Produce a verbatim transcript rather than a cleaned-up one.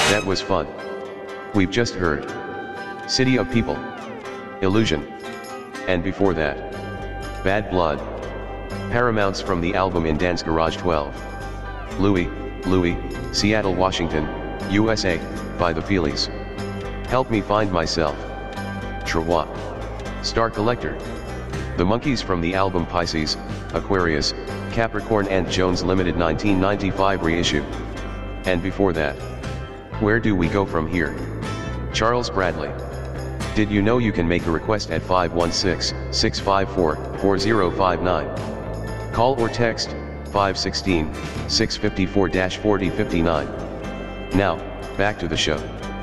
That was fun. We've just heard City of People, Illusion, and before that, Bad Blood. Paramounts from the album In Dance Garage twelve. Louis, Louis, Seattle, Washington, U S A, by the Feelies. Help Me Find Myself. Trawa. Star Collector. The Monkees from the album Pisces, Aquarius, Capricorn and Jones Limited nineteen ninety-five reissue. And before that, Where Do We Go From Here? Charles Bradley. Did you know you can make a request at five one six, six five four, four zero five nine? Call or text five one six, six five four, four zero five nine. Now, back to the show.